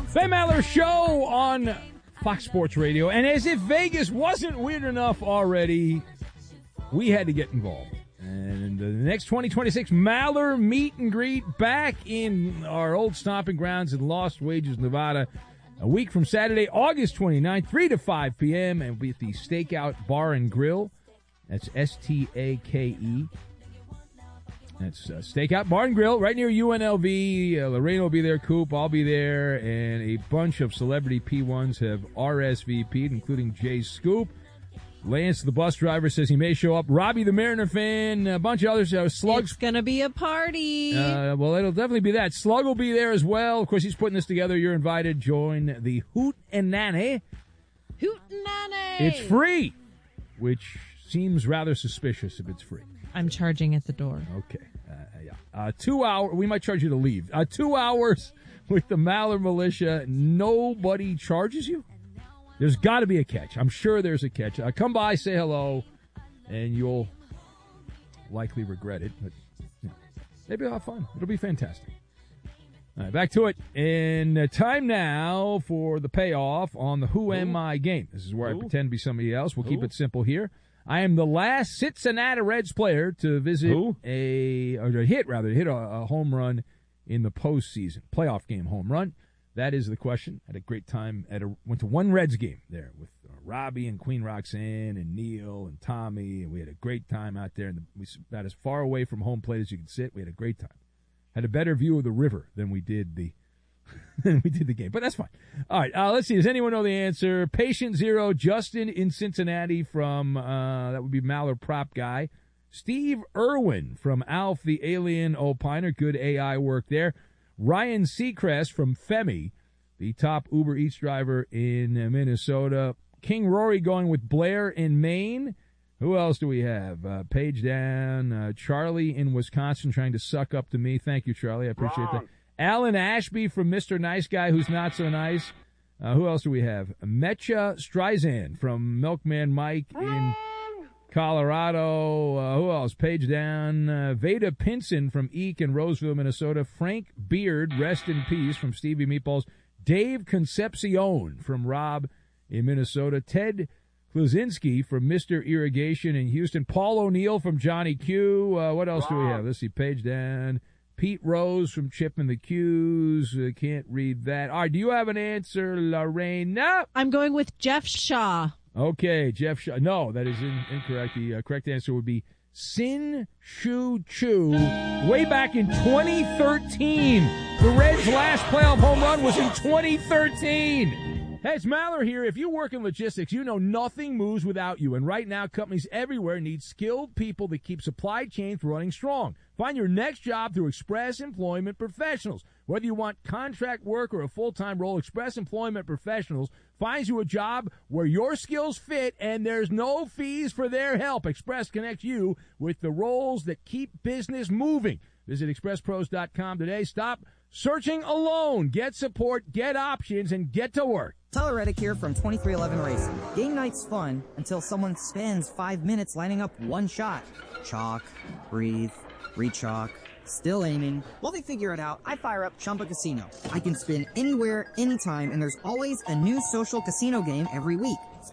Fay Maller Show on Fox Sports Radio. And as if Vegas wasn't weird enough already, we had to get involved. And the next 2026 Maller meet and greet back in our old stomping grounds in Lost Wages, Nevada, a week from Saturday, August 29th, 3 to 5 p.m. And we'll be at the Stakeout Bar and Grill. That's S-T-A-K-E. That's Stakeout Bar and Grill right near UNLV. Lorraine will be there, Coop, I'll be there, and a bunch of celebrity P1s have RSVP'd, including Jay Scoop. Lance, the bus driver, says he may show up. Robbie, the Mariner fan, a bunch of others. Slugs. It's going to be a party. Well, it'll definitely be that. Slug will be there as well. Of course, he's putting this together. You're invited. Join the Hoot and Nanny. Hoot and Nanny. It's free, which seems rather suspicious if it's free. I'm charging at the door. Okay. 2 hours. We might charge you to leave. 2 hours with the Maller Militia. Nobody charges you? There's got to be a catch. I'm sure there's a catch. Come by, say hello, and you'll likely regret it. But maybe you'll have fun. It'll be fantastic. All right, back to it. And time now for the payoff on the Who Am I game. This is where I pretend to be somebody else. We'll keep it simple here. I am the last Cincinnati Reds player to visit hit a home run in the postseason, playoff game home run. That is the question. Had a great time went to one Reds game there with Robbie and Queen Roxanne and Neil and Tommy, and we had a great time out there. And we about as far away from home plate as you could sit. We had a great time. Had a better view of the river than we did the game, but that's fine. All right, let's see. Does anyone know the answer? Patient Zero, Justin in Cincinnati from, that would be Maller prop guy. Steve Irwin from Alf the Alien Opiner. Good AI work there. Ryan Seacrest from Femi, the top Uber Eats driver in Minnesota. King Rory going with Blair in Maine. Who else do we have? Page down. Charlie in Wisconsin trying to suck up to me. Thank you, Charlie. I appreciate that. Alan Ashby from Mr. Nice Guy, who's not so nice. Who else do we have? Mecha Streisand from Milkman Mike in Colorado. Who else? Page down. Veda Pinson from Eek in Roseville, Minnesota. Frank Beard, rest in peace, from Stevie Meatballs. Dave Concepcion from Rob in Minnesota. Ted Kluzinski from Mr. Irrigation in Houston. Paul O'Neill from Johnny Q. What else do we have? Let's see. Page down. Pete Rose from Chip and the Q's. Can't read that. All right, do you have an answer, Lorraine? No. I'm going with Jeff Shaw. Okay, Jeff Shaw. No, that is incorrect. The correct answer would be Sin Shu Chu. Way back in 2013. The Reds' last playoff home run was in 2013. Hey, it's Maller here. If you work in logistics, you know nothing moves without you. And right now, companies everywhere need skilled people that keep supply chains running strong. Find your next job through Express Employment Professionals. Whether you want contract work or a full-time role, Express Employment Professionals finds you a job where your skills fit and there's no fees for their help. Express connects you with the roles that keep business moving. Visit expresspros.com today. Stop searching alone. Get support, get options, and get to work. Tyler Reddick here from 2311 Racing. Game night's fun until someone spends 5 minutes lining up one shot. Chalk, breathe, re-chalk, still aiming. While they figure it out, I fire up Chumba Casino. I can spin anywhere, anytime, and there's always a new social casino game every week.